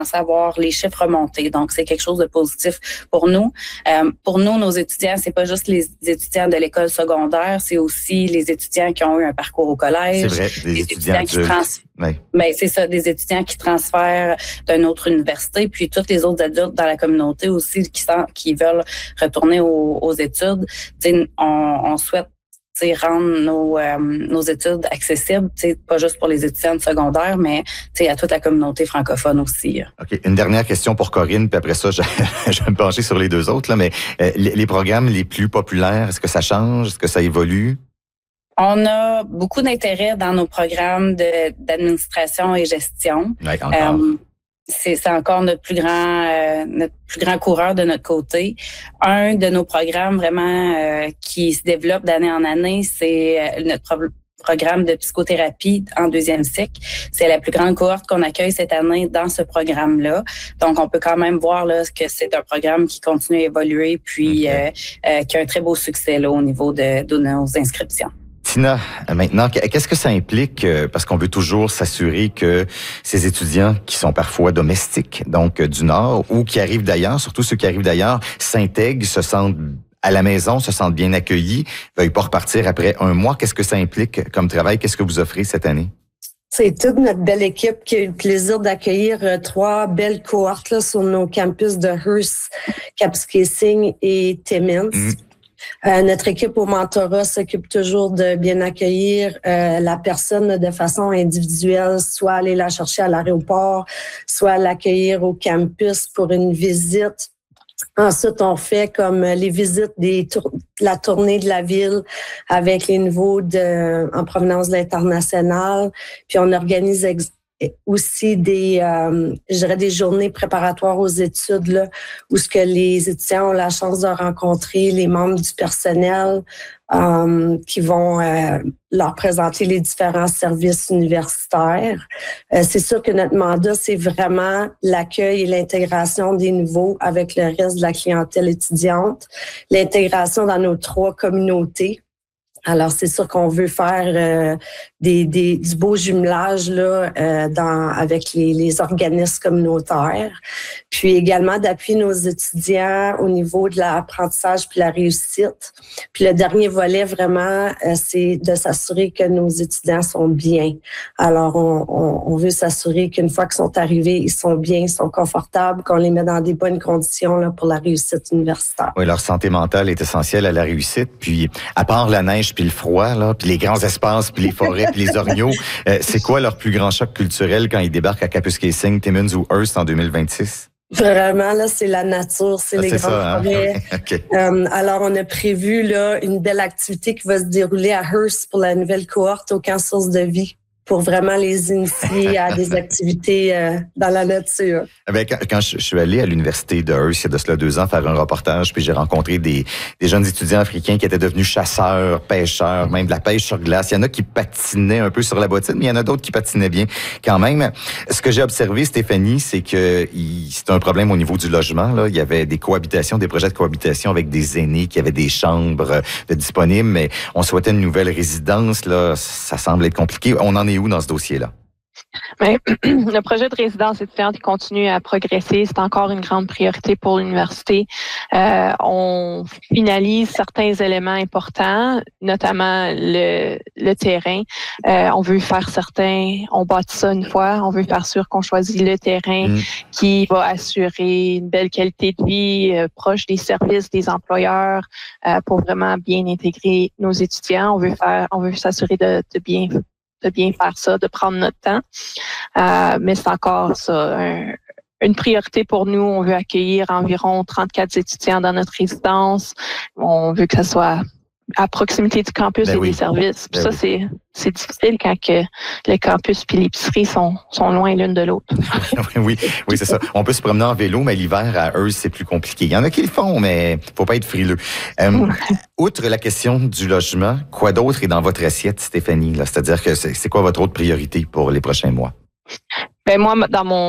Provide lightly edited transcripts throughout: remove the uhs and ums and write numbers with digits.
à voir les chiffres remonter. Donc, c'est quelque chose de positif pour nous. Pour nous, nos étudiants, c'est pas juste les étudiants de l'école secondaire, c'est aussi les étudiants qui ont eu un parcours au collège. C'est vrai, des étudiants qui Ben, c'est ça, des étudiants qui transfèrent d'une autre université, puis tous les autres adultes dans la communauté aussi qui veulent retourner aux études. On souhaite rendre nos études accessibles, pas juste pour les étudiants de secondaire, mais à toute la communauté francophone aussi. OK. Une dernière question pour Corinne, puis après ça, je vais me pencher sur les deux autres. Là, mais les programmes les plus populaires, est-ce que ça change? Est-ce que ça évolue? On a beaucoup d'intérêt dans nos programmes d'administration et gestion. Ouais, encore. C'est encore notre plus grand coureur de notre côté. Un de nos programmes vraiment qui se développe d'année en année, c'est notre programme de psychothérapie en 2e cycle. C'est la plus grande cohorte qu'on accueille cette année dans ce programme-là. Donc, on peut quand même voir là, que c'est un programme qui continue à évoluer puis qui a un très beau succès là, au niveau de nos inscriptions. Tina, maintenant, qu'est-ce que ça implique? Parce qu'on veut toujours s'assurer que ces étudiants qui sont parfois domestiques, donc du Nord, ou qui arrivent d'ailleurs, surtout ceux qui arrivent d'ailleurs, s'intègrent, se sentent à la maison, se sentent bien accueillis, veuillent pas repartir après un mois. Qu'est-ce que ça implique comme travail? Qu'est-ce que vous offrez cette année? C'est toute notre belle équipe qui a eu le plaisir d'accueillir 3 belles cohortes là, sur nos campus de Hearst, Kapuskasing et Timmins. Notre équipe au mentorat s'occupe toujours de bien accueillir la personne de façon individuelle, soit aller la chercher à l'aéroport, soit l'accueillir au campus pour une visite. Ensuite, on fait comme les visites la tournée de la ville avec les niveaux en provenance de l'international. Puis on organise aussi des journées préparatoires aux études là, où ce que les étudiants ont la chance de rencontrer les membres du personnel qui vont leur présenter les différents services universitaires. C'est sûr que notre mandat, c'est vraiment l'accueil et l'intégration des nouveaux avec le reste de la clientèle étudiante, l'intégration dans nos 3 communautés. Alors, c'est sûr qu'on veut faire du beau jumelage là, avec les organismes communautaires. Puis également d'appuyer nos étudiants au niveau de l'apprentissage puis la réussite. Puis le dernier volet, vraiment, c'est de s'assurer que nos étudiants sont bien. Alors, on veut s'assurer qu'une fois qu'ils sont arrivés, ils sont bien, ils sont confortables, qu'on les met dans des bonnes conditions là, pour la réussite universitaire. Oui, leur santé mentale est essentielle à la réussite. Puis, à part la neige puis le froid, là, puis les grands espaces, puis les forêts, puis les orignaux, c'est quoi leur plus grand choc culturel quand ils débarquent à Kapuskasing, Timmins ou Hearst en 2026? Vraiment, là, c'est la nature, c'est les grands forêts. Hein? Okay. Alors, on a prévu là une belle activité qui va se dérouler à Hearst pour la nouvelle cohorte au camp Source de vie, pour vraiment les initier à des activités dans la nature. Quand je suis allé à l'université de Hearst, il y a de cela 2 ans, faire un reportage, puis j'ai rencontré des jeunes étudiants africains qui étaient devenus chasseurs, pêcheurs, même de la pêche sur glace. Il y en a qui patinaient un peu sur la bottine, mais il y en a d'autres qui patinaient bien quand même. Ce que j'ai observé, Stéphanie, c'est que c'est un problème au niveau du logement. Là. Il y avait des cohabitations, des projets de cohabitation avec des aînés qui avaient des chambres disponibles, mais on souhaitait une nouvelle résidence. Là, ça semble être compliqué. On en est où dans ce dossier-là? Mais le projet de résidence étudiante continue à progresser. C'est encore une grande priorité pour l'université. On finalise certains éléments importants, notamment le terrain. On veut faire on bâtit ça une fois. On veut faire sûr qu'on choisit le terrain qui va assurer une belle qualité de vie, proche des services des employeurs, pour vraiment bien intégrer nos étudiants. On veut s'assurer de bien faire ça, de prendre notre temps. Mais c'est encore ça, une priorité pour nous. On veut accueillir environ 34 étudiants dans notre résidence. On veut que ça soit à proximité du campus et des services. Puis ça, c'est difficile quand que le campus puis l'épicerie sont loin l'une de l'autre. oui, c'est ça. On peut se promener en vélo, mais l'hiver, à eux, c'est plus compliqué. Il y en a qui le font, mais faut pas être frileux. Outre la question du logement, quoi d'autre est dans votre assiette, Stéphanie? Là? C'est-à-dire que c'est quoi votre autre priorité pour les prochains mois? Ben moi, dans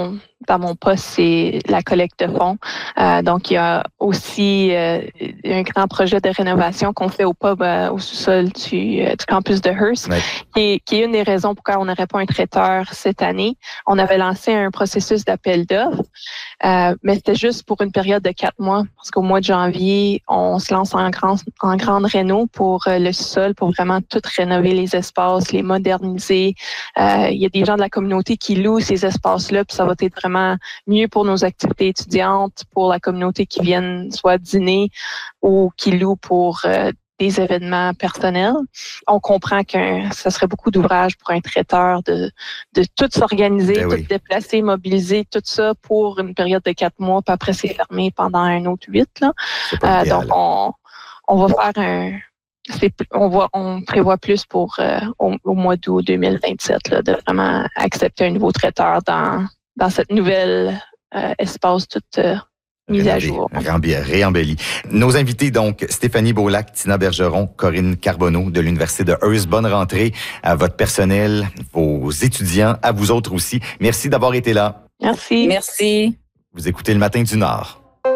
dans mon poste, c'est la collecte de fonds. Donc, il y a aussi un grand projet de rénovation qu'on fait au pub au sous-sol du campus de Hearst, qui est une des raisons pourquoi on n'aurait pas un traiteur cette année. On avait lancé un processus d'appel d'offres, mais c'était juste pour une période de 4 mois, parce qu'au mois de janvier, on se lance en grande réno pour le sous-sol, pour vraiment tout rénover les espaces, les moderniser. Il y a des gens de la communauté qui louent ces espaces-là, puis ça va être vraiment mieux pour nos activités étudiantes, pour la communauté qui viennent soit dîner ou qui loue pour des événements personnels. On comprend que ça serait beaucoup d'ouvrage pour un traiteur de tout s'organiser, tout déplacer, mobiliser, tout ça pour une période de 4 mois, puis après c'est fermé pendant un autre 8. Là. Donc, on va faire on prévoit plus pour au mois d'août 2027 là, de vraiment accepter un nouveau traiteur dans cette nouvelle espace toute mise à jour. Réembellie. Nos invités, donc, Stéphanie Beaulac, Tina Bergeron, Corinne Carbonneau de l'Université de Hearst. Bonne rentrée à votre personnel, vos étudiants, à vous autres aussi. Merci d'avoir été là. Merci. Merci. Vous écoutez Le Matin du Nord.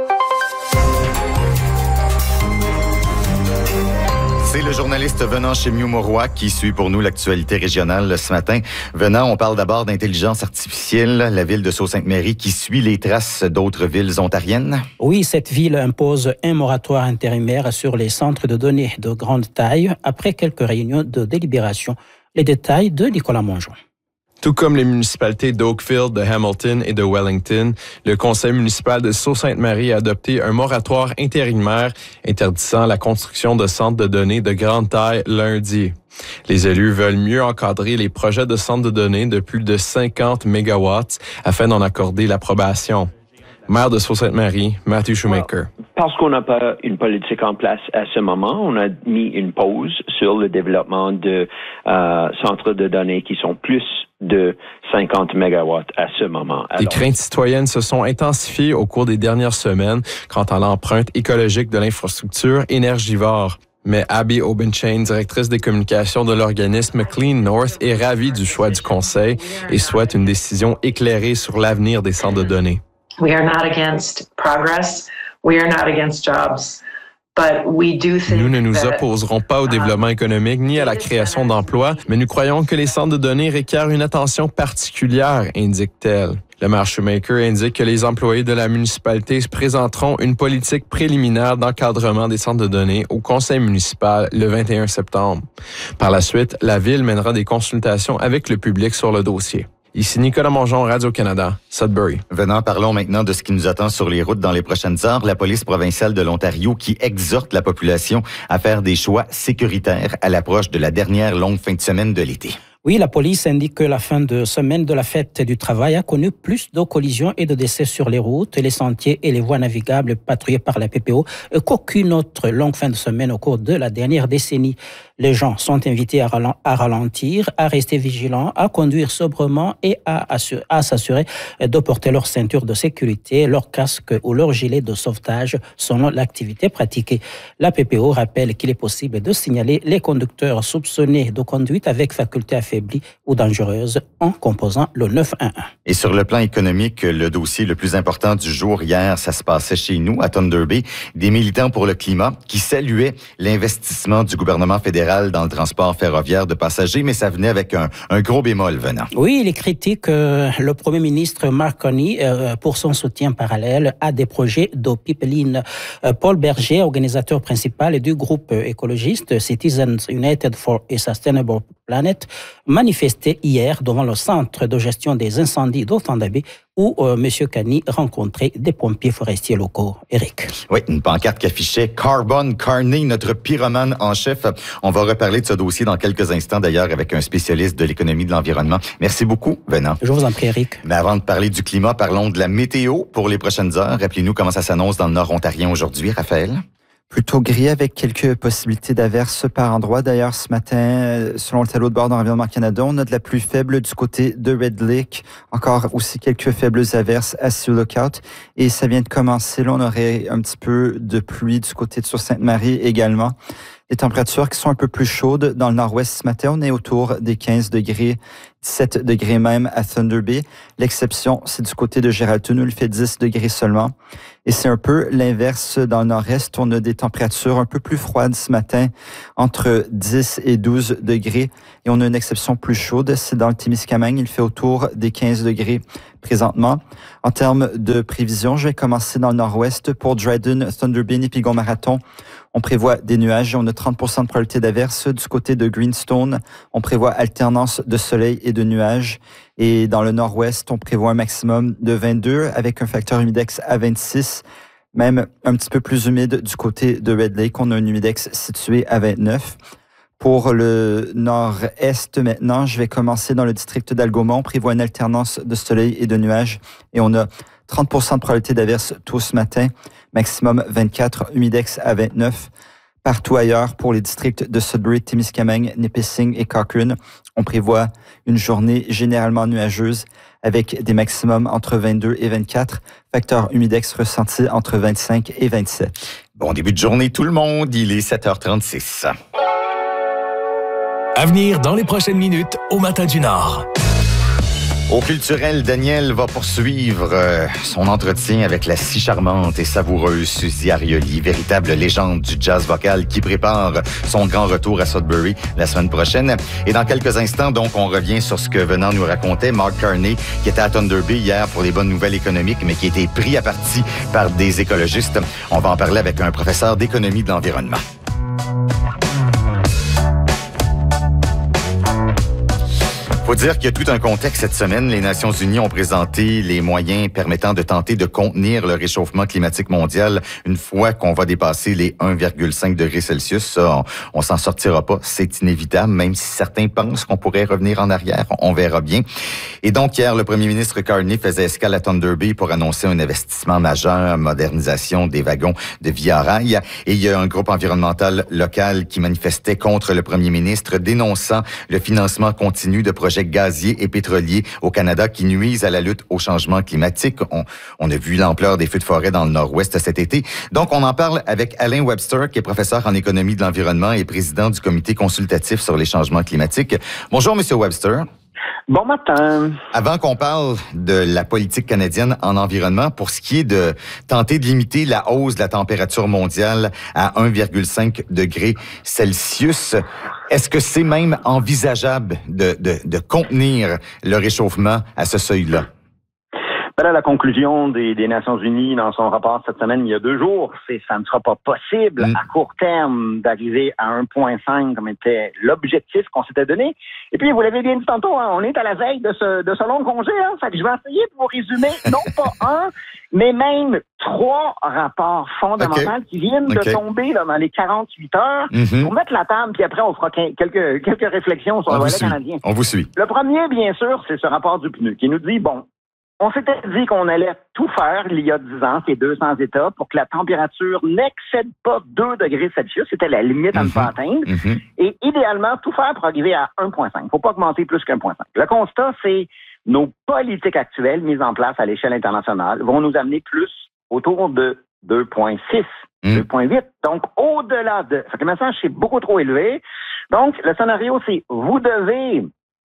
C'est le journaliste Venant Chemiou-Mauroy qui suit pour nous l'actualité régionale ce matin. Venant, on parle d'abord d'intelligence artificielle, la ville de Sault-Sainte-Marie qui suit les traces d'autres villes ontariennes. Oui, cette ville impose un moratoire intérimaire sur les centres de données de grande taille après quelques réunions de délibération. Les détails de Nicolas Mongeon. Tout comme les municipalités d'Oakville, de Hamilton et de Wellington, le conseil municipal de Sault-Sainte-Marie a adopté un moratoire intérimaire interdisant la construction de centres de données de grande taille lundi. Les élus veulent mieux encadrer les projets de centres de données de plus de 50 mégawatts afin d'en accorder l'approbation. Maire de Sault-Sainte-Marie, Matthew Shoemaker. Parce qu'on n'a pas une politique en place à ce moment, on a mis une pause sur le développement de centres de données qui sont plus de 50 mégawatts à ce moment. Les craintes citoyennes se sont intensifiées au cours des dernières semaines quant à l'empreinte écologique de l'infrastructure énergivore. Mais Abby Obenchain, directrice des communications de l'organisme Clean North, est ravie du choix du conseil et souhaite une décision éclairée sur l'avenir des centres de données. We are not against progress. We are not against jobs. Nous ne nous opposerons pas au développement économique ni à la création d'emplois, mais nous croyons que les centres de données requièrent une attention particulière, indique-t-elle. Le maire Shoemaker indique que les employés de la municipalité présenteront une politique préliminaire d'encadrement des centres de données au conseil municipal le 21 septembre. Par la suite, la ville mènera des consultations avec le public sur le dossier. Ici Nicolas Mongeon, Radio-Canada, Sudbury. Venant, parlons maintenant de ce qui nous attend sur les routes dans les prochaines heures. La police provinciale de l'Ontario qui exhorte la population à faire des choix sécuritaires à l'approche de la dernière longue fin de semaine de l'été. Oui, la police indique que la fin de semaine de la fête du travail a connu plus de collisions et de décès sur les routes, les sentiers et les voies navigables patrouillées par la PPO qu'aucune autre longue fin de semaine au cours de la dernière décennie. Les gens sont invités à ralentir, à rester vigilants, à conduire sobrement et à s'assurer de porter leur ceinture de sécurité, leur casque ou leur gilet de sauvetage selon l'activité pratiquée. La PPO rappelle qu'il est possible de signaler les conducteurs soupçonnés de conduite avec faculté affaiblie ou dangereuse en composant le 911. Et sur le plan économique, le dossier le plus important du jour hier, ça se passait chez nous, à Thunder Bay, des militants pour le climat qui saluaient l'investissement du gouvernement fédéral dans le transport ferroviaire de passagers, mais ça venait avec un gros bémol venant. Oui, il critique le premier ministre Mark Carney pour son soutien parallèle à des projets d'eau pipeline. Paul Berger, organisateur principal du groupe écologiste Citizens United for a Sustainable Planet, manifestait hier devant le centre de gestion des incendies d'Othanda Bay où M. Carney rencontrait des pompiers forestiers locaux. Éric. Oui, une pancarte qui affichait « Carbon Carney, notre pyromane en chef ». On va reparler de ce dossier dans quelques instants, d'ailleurs, avec un spécialiste de l'économie de l'environnement. Merci beaucoup, Venant. Je vous en prie, Éric. Mais avant de parler du climat, parlons de la météo pour les prochaines heures. Rappelez-nous comment ça s'annonce dans le nord ontarien aujourd'hui, Raphaël. Plutôt gris avec quelques possibilités d'averses par endroit. D'ailleurs, ce matin, selon le tableau de bord d'Environnement Canada, on a de la plus faible du côté de Red Lake. Encore aussi quelques faibles averses à Sioux Lookout. Et ça vient de commencer. Là, on aurait un petit peu de pluie du côté de Sault-Sainte-Marie également. Des températures qui sont un peu plus chaudes dans le nord-ouest ce matin. On est autour des 15 degrés, 17 degrés même à Thunder Bay. L'exception, c'est du côté de Geraldton où il fait 10 degrés seulement. Et c'est un peu l'inverse dans le nord-est. On a des températures un peu plus froides ce matin, entre 10 et 12 degrés. Et on a une exception plus chaude, c'est dans le Témiscamingue. Il fait autour des 15 degrés présentement. En termes de prévision, je vais commencer dans le nord-ouest. Pour Dryden, Thunder Bay et Pigon Marathon, on prévoit des nuages et on a 30 de probabilité d'averse. Du côté de Greenstone, on prévoit alternance de soleil et de nuages. Et dans le nord-ouest, on prévoit un maximum de 22 avec un facteur humidex à 26, même un petit peu plus humide du côté de Red Lake. On a un humidex situé à 29. Pour le nord-est maintenant, je vais commencer dans le district d'Algoma. On prévoit une alternance de soleil et de nuages et on a 30 de probabilité d'averse tôt ce matin, maximum 24, humidex à 29. Partout ailleurs, pour les districts de Sudbury, Témiscamingue, Nipissing et Cochrane, on prévoit une journée généralement nuageuse avec des maximums entre 22 et 24, facteur humidex ressenti entre 25 et 27. Bon début de journée tout le monde, il est 7h36. À venir dans les prochaines minutes au Matin du Nord. Au culturel, Daniel va poursuivre son entretien avec la si charmante et savoureuse Suzy Arioli, véritable légende du jazz vocal qui prépare son grand retour à Sudbury la semaine prochaine. Et dans quelques instants, donc, on revient sur ce que Venant nous racontait, Mark Carney, qui était à Thunder Bay hier pour les bonnes nouvelles économiques, mais qui a été pris à partie par des écologistes. On va en parler avec un professeur d'économie de l'environnement. Faut dire qu'il y a tout un contexte cette semaine. Les Nations unies ont présenté les moyens permettant de tenter de contenir le réchauffement climatique mondial une fois qu'on va dépasser les 1,5 degrés Celsius. Ça, on s'en sortira pas. C'est inévitable, même si certains pensent qu'on pourrait revenir en arrière. On verra bien. Et donc, hier, le premier ministre Carney faisait escale à Thunder Bay pour annoncer un investissement majeur, modernisation des wagons de Via Rail. Et il y a un groupe environnemental local qui manifestait contre le premier ministre, dénonçant le financement continu de projets gaziers et pétroliers au Canada qui nuisent à la lutte au changement climatique. On a vu l'ampleur des feux de forêt dans le nord-ouest cet été. Donc, on en parle avec Alain Webster, qui est professeur en économie de l'environnement et président du comité consultatif sur les changements climatiques. Bonjour, Monsieur Webster. Bon matin. Avant qu'on parle de la politique canadienne en environnement, pour ce qui est de tenter de limiter la hausse de la température mondiale à 1,5 degré Celsius, est-ce que c'est même envisageable de contenir le réchauffement à ce seuil-là? Voilà la conclusion des Nations unies dans son rapport cette semaine, il y a 2 jours. Ça ne sera pas possible à court terme d'arriver à 1,5 comme était l'objectif qu'on s'était donné. Et puis, vous l'avez bien dit tantôt, on est à la veille de ce long congé. Fait que je vais essayer de vous résumer, non pas un, mais même 3 rapports fondamentaux qui viennent de tomber là, dans les 48 heures pour mettre la table, puis après, on fera quelques réflexions sur le volet canadien. On vous suit. Le premier, bien sûr, c'est ce rapport du PNU qui nous dit, on s'était dit qu'on allait tout faire il y a 10 ans, ces 200 États, pour que la température n'excède pas 2 degrés Celsius. C'était la limite à ne pas atteindre. Et idéalement, tout faire pour arriver à 1,5. Il ne faut pas augmenter plus qu'1,5. Le constat, c'est nos politiques actuelles mises en place à l'échelle internationale vont nous amener plus autour de 2,6, 2,8. Donc, au-delà de... Ça fait que le message, c'est beaucoup trop élevé. Donc, le scénario, c'est vous devez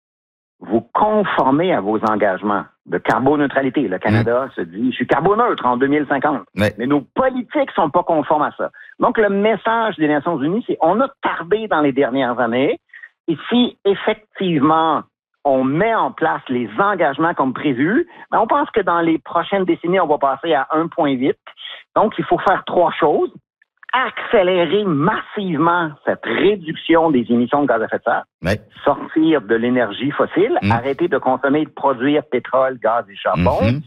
vous conformer à vos engagements de carboneutralité. Le Canada se dit, je suis carboneutre en 2050. Mais nos politiques sont pas conformes à ça. Donc, le message des Nations unies, c'est on a tardé dans les dernières années. Et si, effectivement, on met en place les engagements comme prévu, on pense que dans les prochaines décennies, on va passer à 1,8. Donc, il faut faire 3 choses. Accélérer massivement cette réduction des émissions de gaz à effet de serre, sortir de l'énergie fossile, arrêter de consommer et de produire pétrole, gaz et charbon,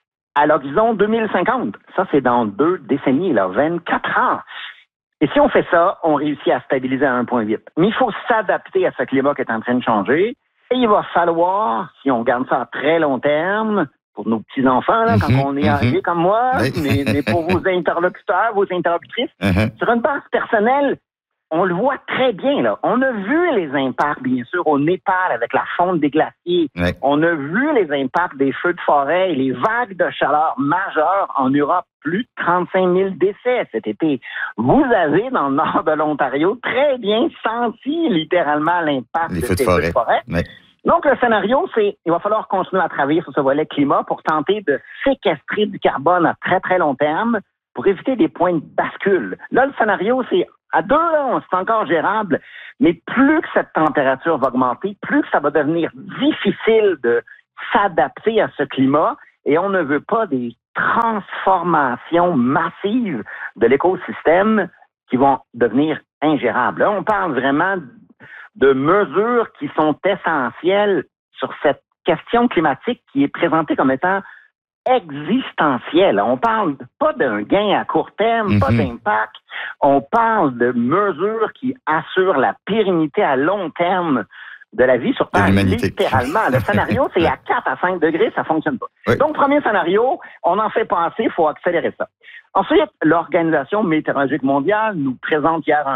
à l'horizon 2050. Ça, c'est dans 2 décennies, 24 ans. Et si on fait ça, on réussit à stabiliser à 1,8. Mais il faut s'adapter à ce climat qui est en train de changer. Et il va falloir, si on garde ça à très long terme, pour nos petits-enfants, là, quand on est âgé comme moi, mais pour vos interlocuteurs, vos interlocutrices, sur une base personnelle, on le voit très bien, là. On a vu les impacts, bien sûr, au Népal avec la fonte des glaciers. Ouais. On a vu les impacts des feux de forêt et les vagues de chaleur majeures en Europe. Plus de 35 000 décès cet été. Vous avez, dans le nord de l'Ontario, très bien senti littéralement l'impact des de feux de ces feux de forêt. Ouais. Donc, le scénario, c'est il va falloir continuer à travailler sur ce volet climat pour tenter de séquestrer du carbone à très, très long terme pour éviter des points de bascule. Là, le scénario, c'est à 2, c'est encore gérable, mais plus que cette température va augmenter, plus que ça va devenir difficile de s'adapter à ce climat, et on ne veut pas des transformations massives de l'écosystème qui vont devenir ingérables. Là, on parle vraiment de mesures qui sont essentielles sur cette question climatique qui est présentée comme étant existentielle. On parle pas d'un gain à court terme, pas d'impact. On parle de mesures qui assurent la pérennité à long terme de la vie sur Terre, littéralement. Le scénario, c'est à 4 à 5 degrés, ça fonctionne pas. Oui. Donc, premier scénario, on en fait passer, il faut accélérer ça. Ensuite, l'Organisation météorologique mondiale nous présente hier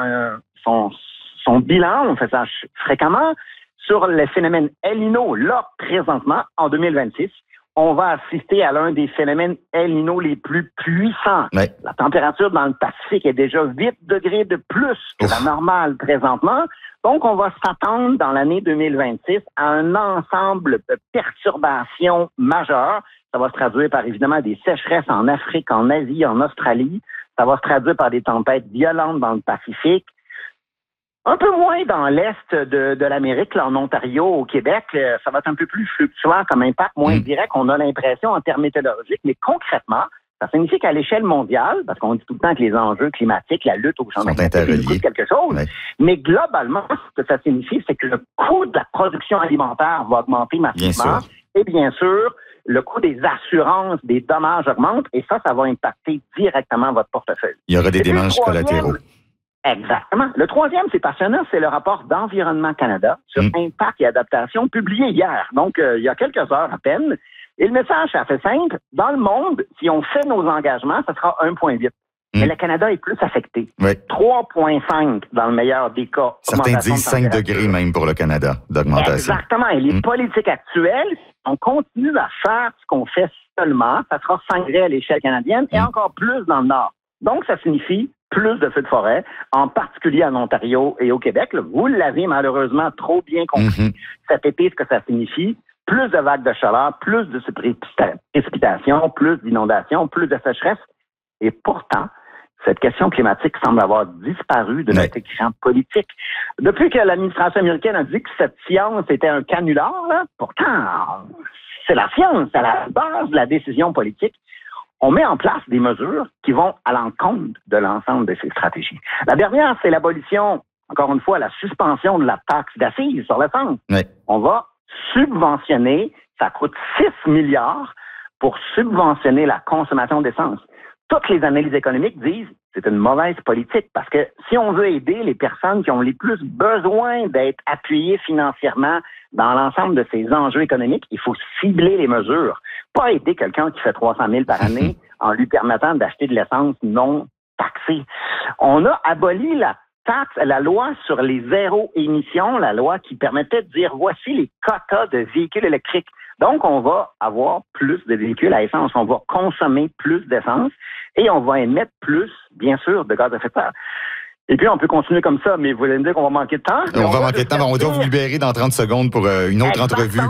son bilan, on fait ça fréquemment, sur les phénomènes El Niño. Là, présentement, en 2026, on va assister à l'un des phénomènes El Niño les plus puissants. Oui. La température dans le Pacifique est déjà 8 degrés de plus que la normale présentement. Donc, on va s'attendre dans l'année 2026 à un ensemble de perturbations majeures. Ça va se traduire par, évidemment, des sécheresses en Afrique, en Asie, en Australie. Ça va se traduire par des tempêtes violentes dans le Pacifique. Un peu moins dans l'est de l'Amérique, là, en Ontario, au Québec, ça va être un peu plus fluctuant comme impact, moins direct, on a l'impression en termes météorologiques, mais concrètement, ça signifie qu'à l'échelle mondiale, parce qu'on dit tout le temps que les enjeux climatiques, la lutte au changement climatique coûtent quelque chose, mais globalement, ce que ça signifie, c'est que le coût de la production alimentaire va augmenter massivement, et bien sûr, le coût des assurances, des dommages augmente, et ça va impacter directement votre portefeuille. Il y aura des dommages collatéraux. Exactement. Le troisième, c'est passionnant, c'est le rapport d'Environnement Canada sur impact et adaptation publié hier, donc il y a quelques heures à peine. Et le message, c'est assez simple. Dans le monde, si on fait nos engagements, ça sera 1,8. Mais le Canada est plus affecté. 3,5 dans le meilleur des cas. Certains disent 5 degrés même pour le Canada d'augmentation. Exactement. Et les politiques actuelles, on continue à faire ce qu'on fait seulement. Ça sera 5 degrés à l'échelle canadienne et encore plus dans le Nord. Donc, ça signifie plus de feux de forêt, en particulier en Ontario et au Québec. Là, vous l'avez malheureusement trop bien compris cet été, ce que ça signifie. Plus de vagues de chaleur, plus de précipitations, plus d'inondations, plus de sécheresse. Et pourtant, cette question climatique semble avoir disparu de notre écran politique. Depuis que l'administration américaine a dit que cette science était un canular, là, pourtant, c'est la science à la base de la décision politique. On met en place des mesures qui vont à l'encontre de l'ensemble de ces stratégies. La dernière, c'est l'abolition, encore une fois, la suspension de la taxe d'assises sur l'essence. On va subventionner, ça coûte 6 milliards pour subventionner la consommation d'essence. Toutes les analyses économiques disent que c'est une mauvaise politique parce que si on veut aider les personnes qui ont les plus besoin d'être appuyées financièrement dans l'ensemble de ces enjeux économiques, il faut cibler les mesures. Pas aider quelqu'un qui fait 300 000 par année en lui permettant d'acheter de l'essence non taxée. On a aboli la loi sur les zéro émissions, la loi qui permettait de dire voici les quotas de véhicules électriques. Donc, on va avoir plus de véhicules à essence, on va consommer plus d'essence et on va émettre plus, bien sûr, de gaz à effet de serre. Et puis, on peut continuer comme ça, mais vous voulez me dire qu'on va manquer de temps? On va manquer de temps, mais on doit vous libérer dans 30 secondes pour une autre entrevue.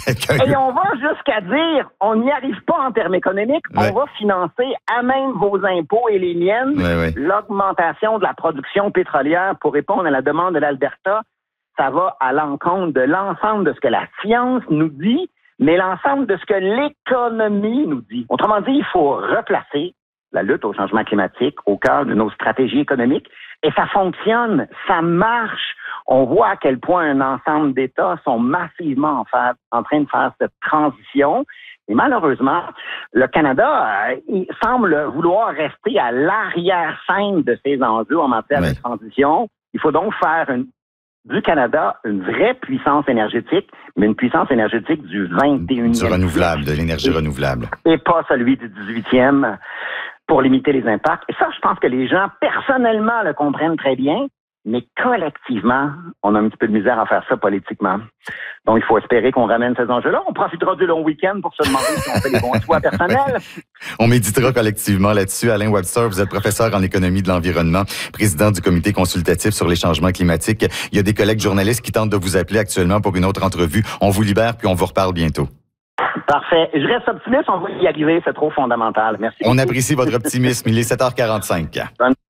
Et on va jusqu'à dire, on n'y arrive pas en termes économiques, on va financer à même vos impôts et les miennes, l'augmentation de la production pétrolière pour répondre à la demande de l'Alberta. Ça va à l'encontre de l'ensemble de ce que la science nous dit, mais l'ensemble de ce que l'économie nous dit. Autrement dit, il faut replacer la lutte au changement climatique au cœur de nos stratégies économiques. Et ça fonctionne, ça marche. On voit à quel point un ensemble d'États sont massivement en train de faire cette transition. Et malheureusement, le Canada il semble vouloir rester à l'arrière-scène de ces enjeux en matière de transition. Il faut donc faire du Canada une vraie puissance énergétique, mais une puissance énergétique du 21e siècle. Du renouvelable, de l'énergie renouvelable. Et pas celui du 18e pour limiter les impacts. Et ça, je pense que les gens, personnellement, le comprennent très bien. mais collectivement, on a un petit peu de misère à faire ça politiquement. Donc, il faut espérer qu'on ramène ces enjeux-là. On profitera du long week-end pour se demander si on fait les bons choix personnels. On méditera collectivement là-dessus. Alain Webster, vous êtes professeur en économie de l'environnement, président du comité consultatif sur les changements climatiques. Il y a des collègues journalistes qui tentent de vous appeler actuellement pour une autre entrevue. On vous libère, puis on vous reparle bientôt. Parfait. Je reste optimiste. On va y arriver. C'est trop fondamental. Merci. On apprécie votre optimisme. Il est 7h45.